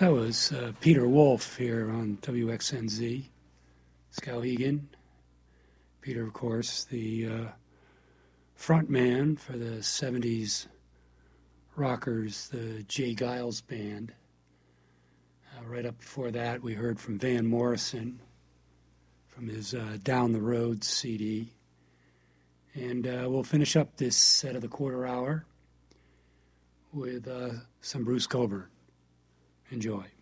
That was Peter Wolf here on WXNZ, Skowhegan. Peter, of course, the front man for the 70s rockers, the Jay Giles Band. Right up before that, we heard from Van Morrison from his Down the Road CD. And we'll finish up this set of the quarter hour with some Bruce Cockburn. Enjoy.